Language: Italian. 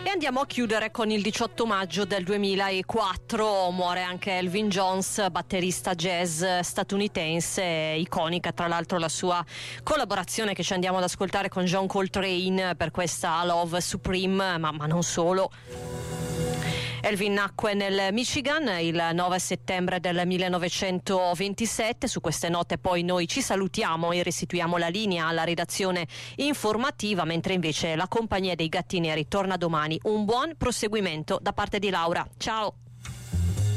E andiamo a chiudere con il 18 maggio del 2004. Muore anche Elvin Jones, batterista jazz statunitense, iconica tra l'altro la sua collaborazione che ci andiamo ad ascoltare con John Coltrane per questa Love Supreme, ma non solo. Elvin nacque nel Michigan il 9 settembre del 1927. Su queste note poi noi ci salutiamo e restituiamo la linea alla redazione informativa, mentre invece la compagnia dei Gattini ritorna domani. Un buon proseguimento da parte di Laura. Ciao!